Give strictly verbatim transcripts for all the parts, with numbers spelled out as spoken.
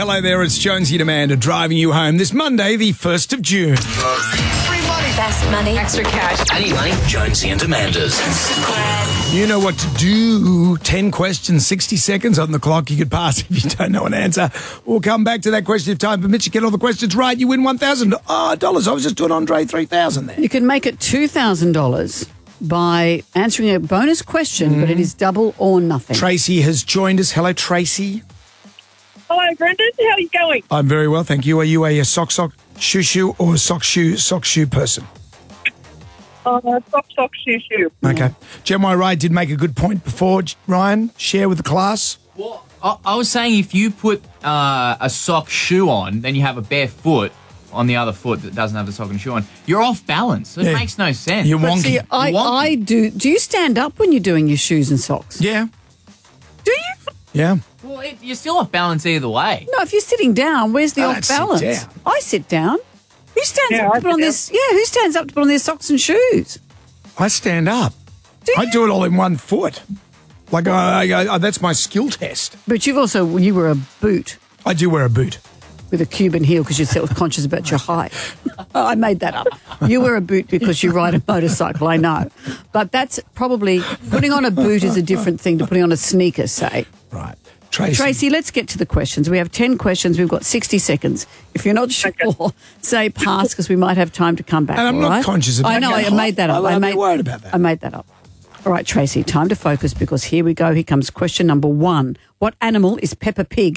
Hello there, it's Jonesy and Amanda driving you home this Monday, the first of June. Free money. Fast money. Extra cash. Any money? Jonesy and Amanda's. You know what to do. ten questions, sixty seconds on the clock. You could pass if you don't know an answer. We'll come back to that question if time permits. You get all the questions right, you win one thousand dollars. I was just doing Andre three thousand there. You can make it two thousand dollars by answering a bonus question, mm. but it is double or nothing. Tracy has joined us. Hello, Tracy. Hello, Brendan. How are you going? I'm very well, thank you. Are you a, a sock, sock, shoe, shoe or a sock, shoe, sock, shoe person? Uh, sock, sock, shoe, shoe. Okay. Gemma Rai did make a good point before. Ryan, share with the class. Well, I, I was saying if you put uh, a sock shoe on, then you have a bare foot on the other foot that doesn't have the sock and shoe on, you're off balance. It Yeah. makes no sense. You're But wonky. see, I, You're wonky. I do. Do you stand up when you're doing your shoes and socks? Yeah, Do you? yeah. Well, it, you're still off balance either way. No, if you're sitting down, where's the I off don't sit balance? down. I sit down. Who stands Yeah, up I to put on sit this? Yeah, who stands up to put on their socks and shoes? I stand up. Do I you? do it all in one foot. Like, I, I, I, that's my skill test. But you've also you were a boot I do wear a boot. with a Cuban heel because you're self-conscious about your height. I made that up. You wear a boot because you ride a motorcycle, I know. But that's probably, putting on a boot is a different thing to putting on a sneaker, say. Right. Tracy. Tracy, let's get to the questions. We have ten questions. We've got sixty seconds. If you're not sure, say pass because we might have time to come back. And I'm all not right? conscious about I know, I getting made that hot. up. I'm I a made, bit worried about that. I made that up. All right, Tracy, time to focus because here we go. Here comes question number one. What animal is Peppa Pig?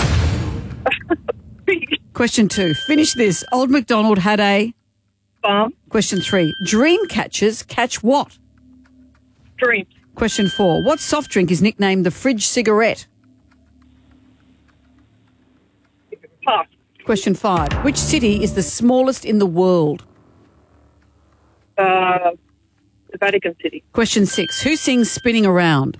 Question two. Finish this. Old MacDonald had a... Farm, Question three. Dream catchers catch what? dreams, Question four. What soft drink is nicknamed the fridge cigarette? pass, Question five. Which city is the smallest in the world? uh, the Vatican City. Question six. Who sings Spinning Around?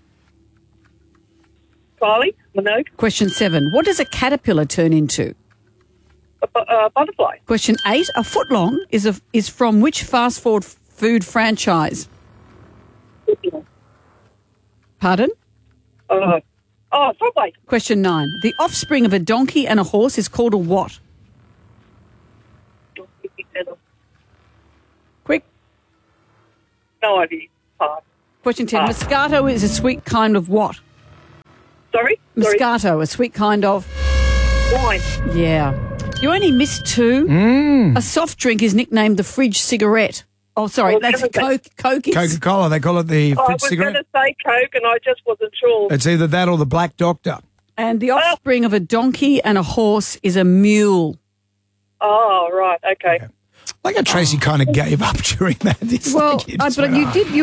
Kylie, Minogue, Question seven. What does a caterpillar turn into? a bu- uh, butterfly, Question eight. A footlong is a, is from which fast food food franchise? Pardon? uh, oh, Subway, Question nine. The offspring of a donkey and a horse is called a what? Quick. no idea, pass. Question ten. Ah. Moscato is a sweet kind of what? Sorry? Sorry, Moscato, a sweet kind of... wine, Yeah. You only missed two. Mm. A soft drink is nicknamed the fridge cigarette. Oh, sorry, Well, that's never Coke. Coke is... Coca-Cola, they call it the oh, I fridge was cigarette. going to say Coke and I just wasn't sure. It's either that or the Black Doctor. And the offspring of a donkey and a horse is a mule. Oh, right, okay. Like how Tracy kind of gave up during that. It's Well, like you uh, just but went, you "Oh." did... You